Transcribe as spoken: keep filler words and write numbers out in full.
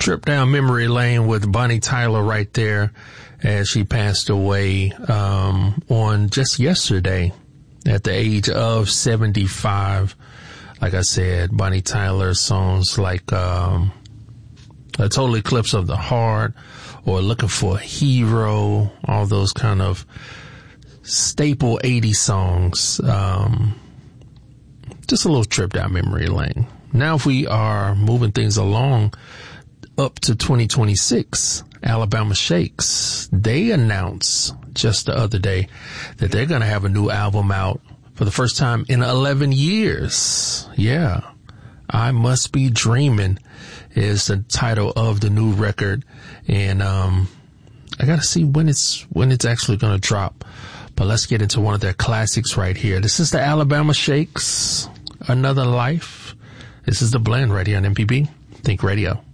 trip down memory lane with Bonnie Tyler right there as she passed away um on just yesterday at the age of seventy-five. Like I said, Bonnie Tyler songs like um A Total Eclipse of the Heart or Looking for a Hero, all those kind of staple eighties songs. Um just a little trip down memory lane. Now if we are moving things along up to twenty twenty-six, Alabama Shakes, they announced just the other day that they're going to have a new album out for the first time in eleven years. Yeah. I Must Be Dreaming is the title of the new record. And, um, I got to see when it's, when it's actually going to drop. But let's get into one of their classics right here. This is the Alabama Shakes, Another Life. This is The Blend right here on M P B Think Radio.